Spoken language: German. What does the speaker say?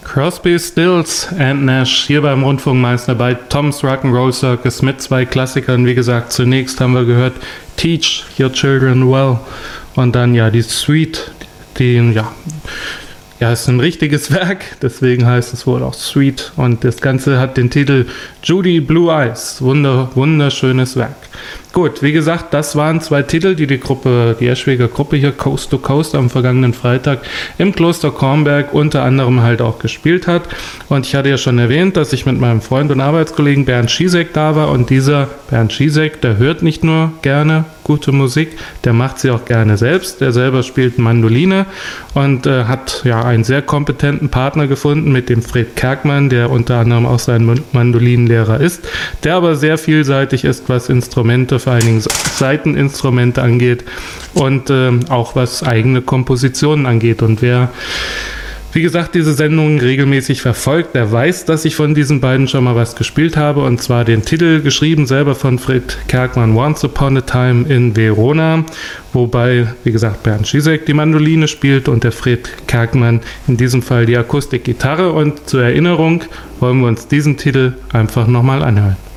Crosby, Stills and Nash hier beim Rundfunkmeister bei Tom's Rock'n'Roll Circus mit zwei Klassikern. Wie gesagt, zunächst haben wir gehört Teach Your Children Well und dann ja die Suite, die ja, ist ein richtiges Werk, deswegen heißt es wohl auch Suite und das Ganze hat den Titel Judy Blue Eyes, wunderschönes Werk. Gut, wie gesagt, das waren zwei Titel, die Eschwege Gruppe hier Coast to Coast am vergangenen Freitag im Kloster Kornberg unter anderem halt auch gespielt hat. Und ich hatte ja schon erwähnt, dass ich mit meinem Freund und Arbeitskollegen Bernd Schiesek da war. Und dieser Bernd Schiesek, der hört nicht nur gerne gute Musik, der macht sie auch gerne selbst. Der selber spielt Mandoline und hat ja einen sehr kompetenten Partner gefunden mit dem Fred Kerkmann, der unter anderem auch sein Mandolinenlehrer ist, der aber sehr vielseitig ist, was Instrumente, vor allen Dingen Saiteninstrumente angeht und auch was eigene Kompositionen angeht. Und wer, wie gesagt, diese Sendung regelmäßig verfolgt, der weiß, dass ich von diesen beiden schon mal was gespielt habe, und zwar den Titel, geschrieben selber von Fred Kerkmann, Once Upon a Time in Verona, wobei, wie gesagt, Bernd Schiesek die Mandoline spielt und der Fred Kerkmann in diesem Fall die Akustikgitarre. Und zur Erinnerung wollen wir uns diesen Titel einfach nochmal anhören.